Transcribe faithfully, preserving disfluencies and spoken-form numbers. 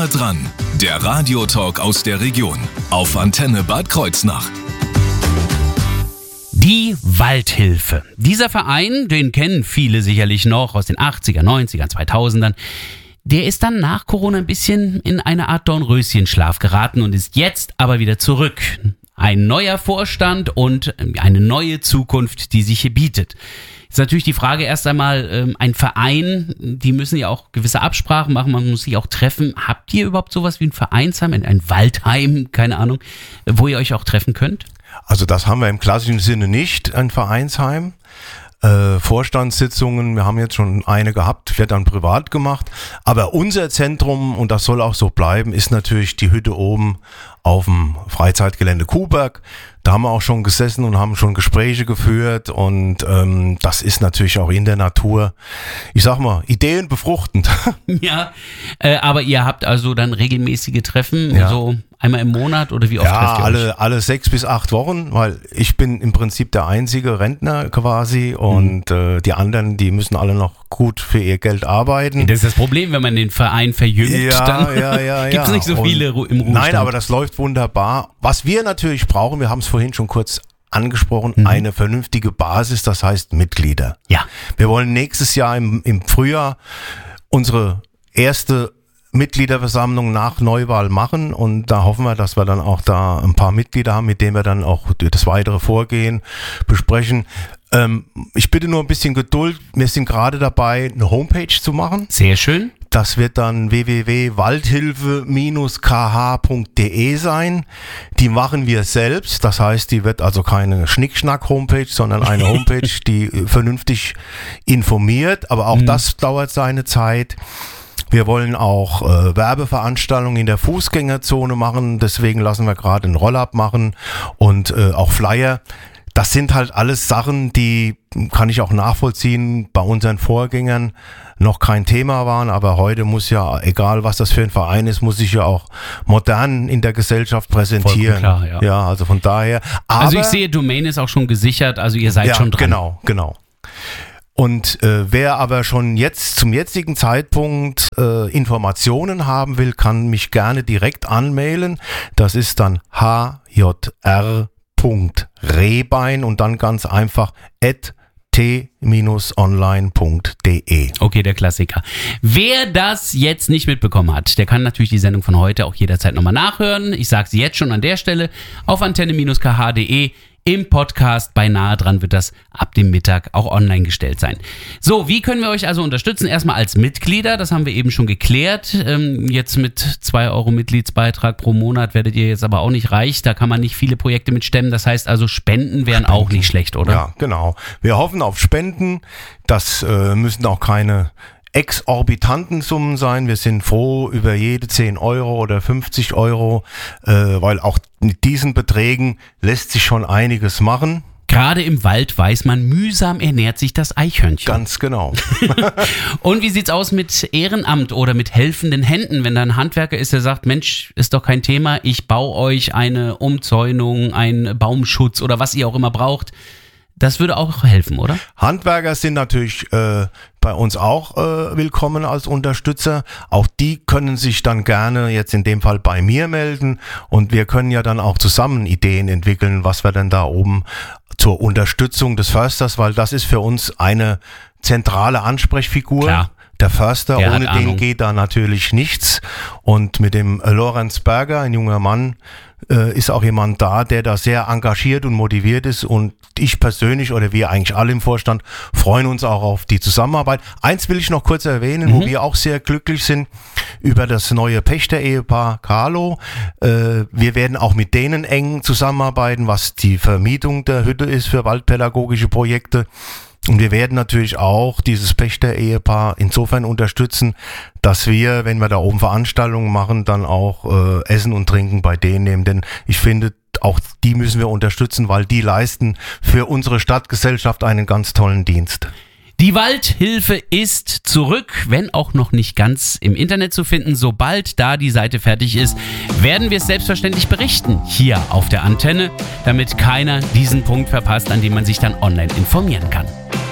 Nahe dran, der Radiotalk aus der Region auf Antenne Bad Kreuznach. Die Waldhilfe. Dieser Verein, den kennen viele sicherlich noch aus den achtziger, neunziger, zweitausendern. Der ist dann nach Corona ein bisschen in eine Art Dornröschenschlaf geraten und ist jetzt aber wieder zurück. Ein neuer Vorstand und eine neue Zukunft, die sich hier bietet. Ist natürlich die Frage erst einmal, ein Verein, die müssen ja auch gewisse Absprachen machen, man muss sich auch treffen. Habt ihr überhaupt sowas wie ein Vereinsheim, ein Waldheim, keine Ahnung, wo ihr euch auch treffen könnt? Also das haben wir im klassischen Sinne nicht, ein Vereinsheim. Äh, Vorstandssitzungen, wir haben jetzt schon eine gehabt, wird dann privat gemacht. Aber unser Zentrum, und das soll auch so bleiben, ist natürlich die Hütte oben auf dem Freizeitgelände Kuhberg. Da haben wir auch schon gesessen und haben schon Gespräche geführt und ähm, das ist natürlich auch in der Natur, ich sag mal, Ideen befruchtend. Ja, äh, aber ihr habt also dann regelmäßige Treffen, ja. so einmal im Monat oder wie oft ja, trefft ihr alle, euch? alle sechs bis acht Wochen, weil ich bin im Prinzip der einzige Rentner quasi und mhm. äh, die anderen, die müssen alle noch gut für ihr Geld arbeiten. Das ist das Problem, wenn man den Verein verjüngt, ja, dann ja, ja, gibt es ja. nicht so viele und, im Ruhestand. Nein, aber das läuft wunderbar. Was wir natürlich brauchen, wir haben es vorhin schon kurz angesprochen, mhm. eine vernünftige Basis, das heißt Mitglieder. Ja. Wir wollen nächstes Jahr im, im Frühjahr unsere erste Mitgliederversammlung nach Neuwahl machen und da hoffen wir, dass wir dann auch da ein paar Mitglieder haben, mit denen wir dann auch das weitere Vorgehen besprechen. Ähm, ich bitte nur ein bisschen Geduld. Wir sind gerade dabei, eine Homepage zu machen. Sehr schön. Das wird dann w w w punkt waldhilfe Bindestrich k h punkt d e sein. Die machen wir selbst. Das heißt, die wird also keine Schnickschnack-Homepage, sondern eine Homepage, die vernünftig informiert. Aber auch mhm. das dauert seine Zeit. Wir wollen auch äh, Werbeveranstaltungen in der Fußgängerzone machen. Deswegen lassen wir gerade einen Roll-Up machen und äh, auch Flyer. Das sind halt alles Sachen, die kann ich auch nachvollziehen, bei unseren Vorgängern noch kein Thema waren, aber heute muss ja, egal was das für ein Verein ist, muss sich ja auch modern in der Gesellschaft präsentieren. Klar, ja. ja, also von daher. Aber, also ich sehe, Domain ist auch schon gesichert, also ihr seid ja, schon dran. Genau, genau. Und äh, wer aber schon jetzt zum jetzigen Zeitpunkt äh, Informationen haben will, kann mich gerne direkt anmailen. Das ist dann h j r punkt rehbein und dann ganz einfach at t online punkt d e. Okay, der Klassiker. Wer das jetzt nicht mitbekommen hat, der kann natürlich die Sendung von heute auch jederzeit nochmal nachhören. Ich sage sie jetzt schon an der Stelle auf antenne k h punkt d e. Im Podcast bei Nahe dran wird das ab dem Mittag auch online gestellt sein. So, wie können wir euch also unterstützen? Erstmal als Mitglieder, das haben wir eben schon geklärt. Ähm, jetzt mit zwei Euro Mitgliedsbeitrag pro Monat werdet ihr jetzt aber auch nicht reich. Da kann man nicht viele Projekte mit stemmen. Das heißt also, Spenden wären Spenden. auch nicht schlecht, oder? Ja, genau. Wir hoffen auf Spenden. Das äh, müssen auch keine exorbitanten Summen sein. Wir sind froh über jede zehn Euro oder fünfzig Euro, äh, weil auch mit diesen Beträgen lässt sich schon einiges machen. Gerade im Wald weiß man, mühsam ernährt sich das Eichhörnchen. Ganz genau. Und wie sieht's aus mit Ehrenamt oder mit helfenden Händen, wenn da ein Handwerker ist, der sagt, Mensch, ist doch kein Thema, ich baue euch eine Umzäunung, einen Baumschutz oder was ihr auch immer braucht. Das würde auch helfen, oder? Handwerker sind natürlich äh, bei uns auch äh, willkommen als Unterstützer. Auch die können sich dann gerne jetzt in dem Fall bei mir melden und wir können ja dann auch zusammen Ideen entwickeln, was wir denn da oben zur Unterstützung des Försters, weil das ist für uns eine zentrale Ansprechfigur. Klar. Der Förster, Der ohne den geht da natürlich nichts. Und mit dem Lorenz Berger, ein junger Mann, äh, ist auch jemand da, der da sehr engagiert und motiviert ist. Und ich persönlich oder wir eigentlich alle im Vorstand freuen uns auch auf die Zusammenarbeit. Eins will ich noch kurz erwähnen, mhm. wo wir auch sehr glücklich sind über das neue Pächter-Ehepaar Carlo. Äh, wir werden auch mit denen eng zusammenarbeiten, was die Vermietung der Hütte ist für waldpädagogische Projekte. Und wir werden natürlich auch dieses Pächter-Ehepaar insofern unterstützen, dass wir, wenn wir da oben Veranstaltungen machen, dann auch äh, Essen und Trinken bei denen nehmen. Denn ich finde, auch die müssen wir unterstützen, weil die leisten für unsere Stadtgesellschaft einen ganz tollen Dienst. Die Waldhilfe ist zurück, wenn auch noch nicht ganz im Internet zu finden. Sobald da die Seite fertig ist, werden wir es selbstverständlich berichten, hier auf der Antenne, damit keiner diesen Punkt verpasst, an dem man sich dann online informieren kann.